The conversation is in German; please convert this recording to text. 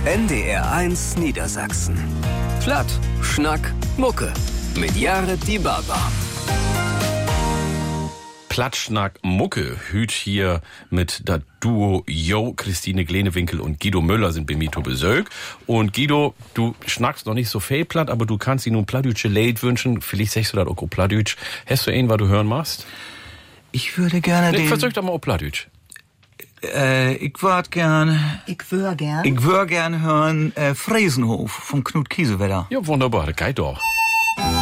NDR1 Niedersachsen. Platt, Schnack, Mucke. Mit Jared Die Baba. Plattschnack Mucke hüt hier mit das Duo Jo, Christine Glenewinkel und Guido Müller sind bei mir zu Besuch. Und Guido, du schnackst noch nicht so viel platt, aber du kannst dir nun plattdütsche Lied wünschen. Vielleicht sagst du das auch plattdütsch. Hast du einen, was du hören machst? Ich würde gerne Versuch doch mal auch plattdütsch. Ich würde gern hören Friesenhof von Knut Kiesewetter. Ja, wunderbar, das geht doch.